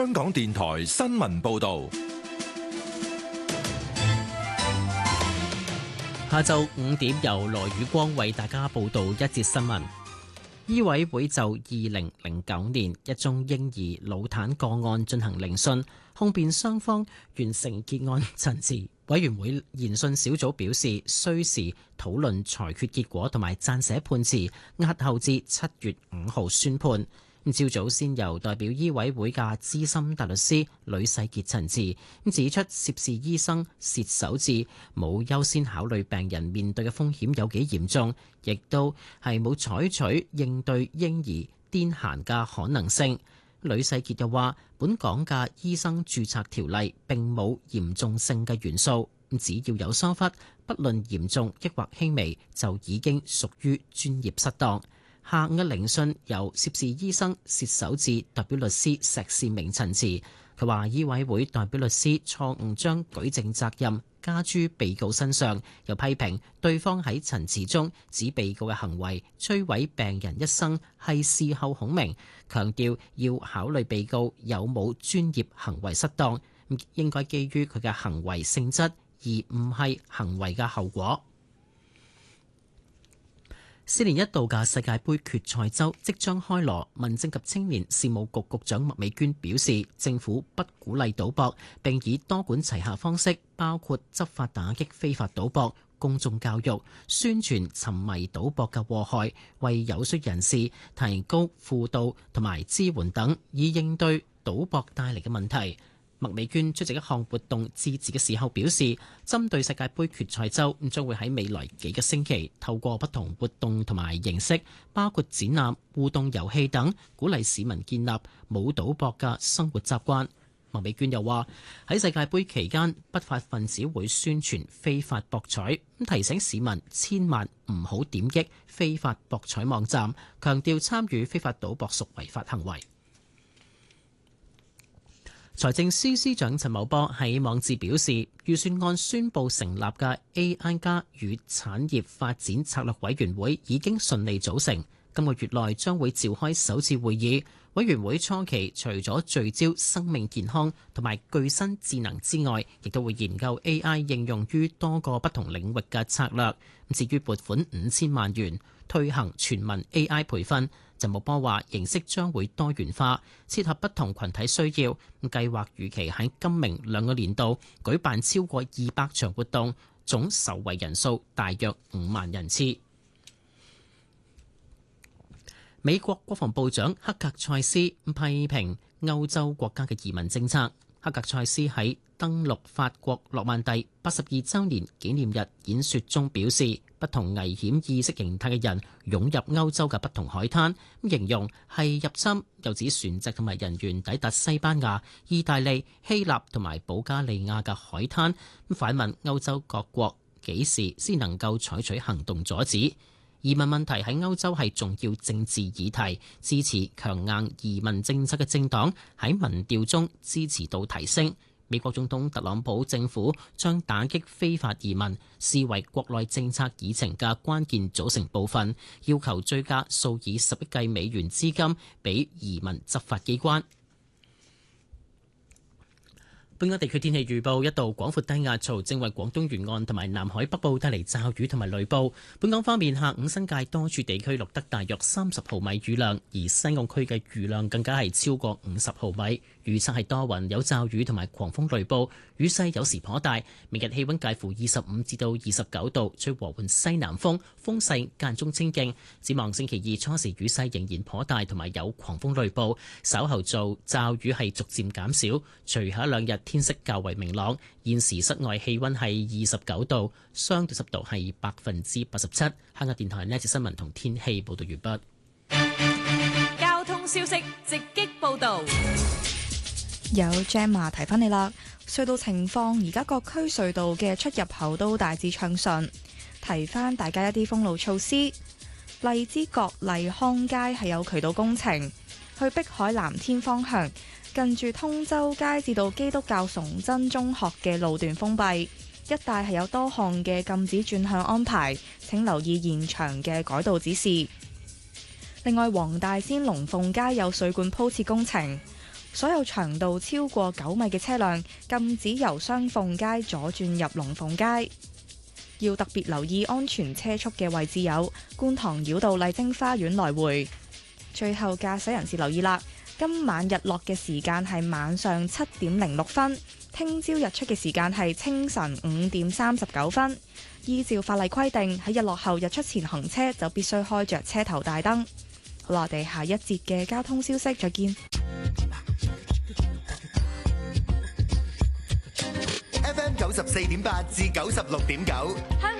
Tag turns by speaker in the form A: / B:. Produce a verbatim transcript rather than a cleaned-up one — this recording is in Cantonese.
A: 香港電台新聞報道。
B: 下晝五點由羅宇光為大家報道一節新聞。醫委會就二零零九年一宗嬰兒腦癱個案進行聆訊，控辯雙方完成結案陳詞。委員會研訊小組表示，需時討論裁決結果同埋撰寫判詞，押後至七月五號宣判。朝早先由代表醫委會嘅資深大律師呂世傑陳詞，指出涉事醫生薛守志冇優先考慮病人面對嘅風險有幾嚴重，亦都係冇採取應對嬰兒癲癇嘅可能性。呂世傑又話，本港嘅醫生註冊條例並冇嚴重性嘅元素，只要有疏忽，不論嚴重抑或輕微，就已經屬於專業失當。下午嘅聆訊由涉事醫生薛守志代表律師石善明陳詞，佢話醫委會代表律師錯誤將舉證責任加諸被告身上，又批評對方喺陳詞中指被告嘅行為摧毀病人一生係事後孔明，強調要考慮被告有冇專業行為失當，應該基於佢嘅行為性質，而唔係行為嘅後果。四年一度嘅世界盃決賽周即將開鑼，民政及青年事務局局長麥美娟表示，政府不鼓勵賭博，並以多管齊下方式，包括執法打擊非法賭博、公眾教育、宣傳沉迷賭博嘅禍害，為有需人士提高輔導同埋支援等，以應對賭博帶嚟嘅問題。麥美娟出席一項活動致辭嘅時候表示，針對世界盃決賽周，將會喺未來幾個星期透過不同活動同埋形式，包括展覽、互動遊戲等，鼓勵市民建立冇賭博嘅生活習慣。麥美娟又話，喺世界盃期間，不法分子會宣傳非法博彩，提醒市民千萬唔好點擊非法博彩網站，強調參與非法賭博屬違法行為。財政司司長陳茂波喺網誌表示，預算案宣布成立嘅 A I 加與產業發展策略委員會已經順利組成，今個月內將會召開首次會議。委員會初期除咗聚焦生命健康同埋具身智能之外，亦都會研究 A I 應用於多個不同領域嘅策略。至於撥款五千萬元推行全民 A I 培訓，陳茂波話形式將會多元化，切合不同群體需要。計劃預期喺今明兩個年度舉辦超過二百場活動，總受惠人數大約五萬人次。美國國防部長克格塞斯批評歐洲國家嘅移民政策。克格塞斯喺登陸法國諾曼第八十二週年紀念日演說中表示，不同危險意識形態嘅人湧入歐洲嘅不同海灘，形容係入侵，又指船隻同埋人員抵達西班牙、意大利、希臘同埋保加利亞嘅海灘，反問歐洲各國幾時先能夠採取行動阻止。移民問題喺歐洲係重要政治議題，支持強硬移民政策嘅政黨喺民調中支持度提升。美國總統特朗普政府將打擊非法移民視為國內政策議程嘅關鍵組成部分，要求追加數以十億計美元資金俾移民執法機關。本港地區天氣預報，一道廣闊低壓槽正為廣東沿岸同埋南海北部帶嚟驟雨同埋雷暴。本港方面，下午新界多處地區錄得大約三十毫米雨量，而西岸區嘅雨量更加係超過五十毫米。預測係多雲有驟雨同埋狂風雷暴，雨勢有時頗大。明日氣溫介乎二十五至到二十九度，吹和緩西南風，風勢間中清勁。展望星期二初時雨勢仍然頗大，同埋有狂風雷暴，稍後做驟雨係逐漸減少。隨後一兩日天色較為明朗。現時室外氣溫係二十九度，相對濕度係百分之八十七。香港電台呢一節新聞同天氣報道完畢。
C: 交通消息直擊報道。
D: 有 Gemma 提翻你啦，隧道情況而家各區隧道嘅出入口都大致暢順。提翻大家一啲封路措施，荔枝角麗康街係有渠道工程，去碧海藍天方向近住通州街至到基督教崇真中學嘅路段封閉，一帶係有多項嘅禁止轉向安排，請留意現場嘅改道指示。另外，黃大仙龍鳳街有水管鋪設工程， 所有長度超過九米嘅車輛禁止由雙鳳街左轉入龍鳳街。要特別留意安全車速嘅位置有觀塘繞道麗晶花園來回。最後駕駛人士留意啦，今晚日落嘅時間係晚上七點零六分，聽朝日出嘅時間係清晨五點三十九分。依照法例規定，喺日落後日出前行車就必須開着車頭大燈。好啦，我哋下一節嘅交通消息再見。
E: F M 九十四點八至九十六點九，香